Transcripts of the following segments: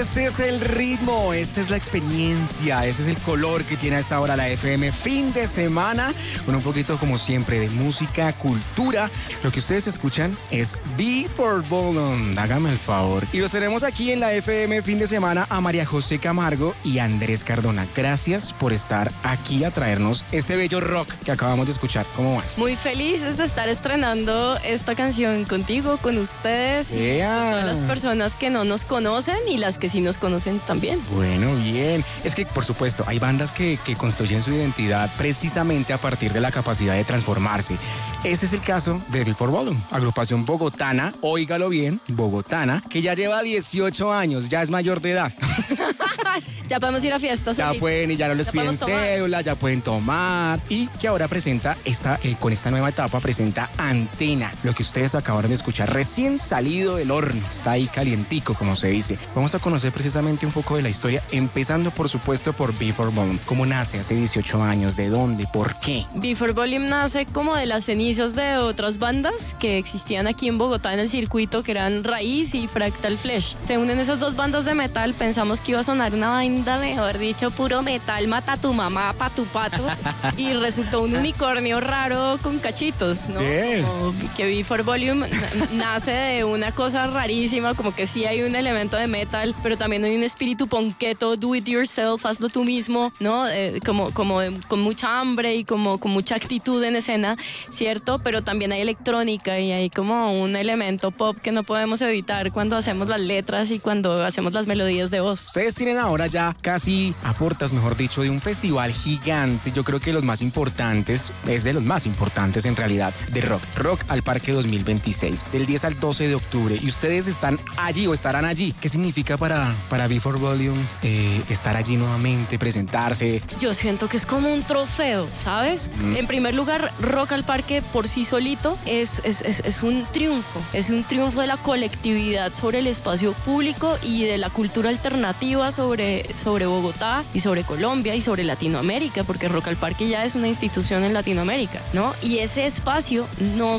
Este es el ritmo, esta es la experiencia, ese es el color que tiene a esta hora la FM fin de semana, con un poquito como siempre de música, cultura. Lo que ustedes escuchan es Before Volume, hágame el favor. Y los tenemos aquí en la FM fin de semana a María José Camargo y Andrés Cardona. Gracias por estar aquí a traernos este bello rock que acabamos de escuchar. ¿Cómo va? Muy felices de estar estrenando esta canción contigo, con ustedes, y con todas las personas que no nos conocen y las que sí nos conocen también. Bueno, bien. Es que, por supuesto, hay bandas que construyen su identidad precisamente a partir de la capacidad de transformarse. Ese es el caso de Before Volume, agrupación bogotana, óigalo bien, bogotana, que ya lleva 18 años, ya es mayor de edad. Ya podemos ir a fiestas. Ya pueden y ya no les piden cédula, ya pueden tomar. Y que ahora presenta, con esta nueva etapa, presenta Antena, lo que ustedes acabaron de escuchar, recién salido del horno. Está ahí calientico, como se dice. Vamos a conocer precisamente un poco de la historia, empezando por supuesto por Before Volume. ¿Cómo nace hace 18 años? ¿De dónde? ¿Por qué? Before Volume nace como de las cenizas de otras bandas que existían aquí en Bogotá en el circuito, que eran Raíz y Fractal Flesh. Se unen esas dos bandas de metal, pensamos que iba a sonar una banda, mejor dicho, puro metal, mata a tu mamá, pa' tu pato, y resultó un unicornio raro con cachitos, ¿no? Como que Before Volume nace de una cosa rarísima, como que sí hay un elemento de metal, pero también hay un espíritu ponqueto, do it yourself, hazlo tú mismo, ¿no? Con mucha hambre y como con mucha actitud en escena, ¿cierto? Pero también hay electrónica y hay como un elemento pop que no podemos evitar cuando hacemos las letras y cuando hacemos las melodías de voz. Ustedes tienen ahora ya casi a puertas, mejor dicho, de un festival gigante. Yo creo que los más importantes, es de los más importantes en realidad, de rock. Rock al Parque 2026, del 10 al 12 de octubre. Y ustedes están allí o estarán allí. ¿Qué significa para Before Volume estar allí nuevamente, presentarse? Yo siento que es como un trofeo, ¿sabes? En primer lugar, Rock al Parque por sí solito es un triunfo. Es un triunfo de la colectividad sobre el espacio público y de la cultura alternativa sobre Bogotá y sobre Colombia y sobre Latinoamérica, porque Rock al Parque ya es una institución en Latinoamérica, ¿no? Y ese espacio no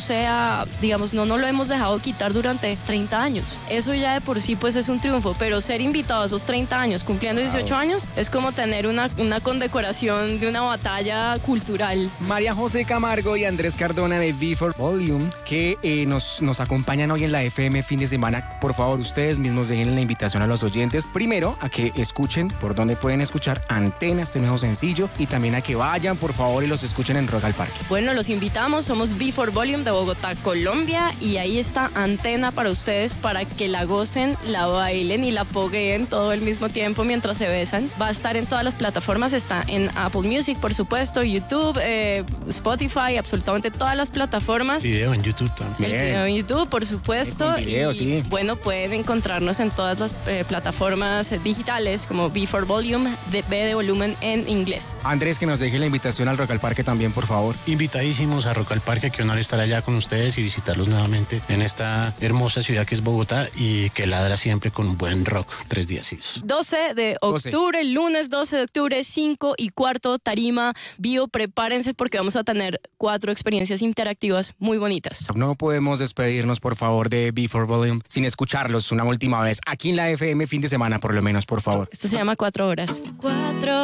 lo hemos dejado quitar durante 30 años. Eso ya de por sí pues es un triunfo, pero ser invitado a esos 30 años, cumpliendo 18 años, es como tener una condecoración de una batalla cultural. María José Camargo y Andrés Cardona de Before Volume, que nos acompañan hoy en la FM fin de semana. Por favor, ustedes mismos dejen la invitación a los oyentes, primero a que escuchen por donde pueden escuchar Antena, este nuevo sencillo, y también a que vayan por favor y los escuchen en Rock al Parque. Bueno, los invitamos, somos Before Volume de Bogotá, Colombia, y ahí está Antena para ustedes, para que la gocen, la bailen y la pogueen todo al mismo tiempo mientras se besan. Va a estar en todas las plataformas, está en Apple Music, por supuesto, YouTube, Spotify, absolutamente todas las plataformas. Video en YouTube también. El video en YouTube, por supuesto. Video, sí. Bueno, pueden encontrarnos en todas las plataformas digitales como Before Volume, B de volumen en inglés. Andrés, que nos deje la invitación al Rock al Parque también, por favor. Invitadísimos a Rock al Parque, qué honor estar allá con ustedes y visitarlos nuevamente en esta hermosa ciudad que es Bogotá y que ladra siempre con buen rock. 3 días. 12 de octubre, lunes 12 de octubre, 5 y cuarto, tarima, bio, prepárense porque vamos a tener 4 experiencias interactivas muy bonitas. No podemos despedirnos, por favor, de Before Volume sin escucharlos una última vez, aquí en la FM fin de semana, por lo menos, por favor. Esto se llama 4 horas. 4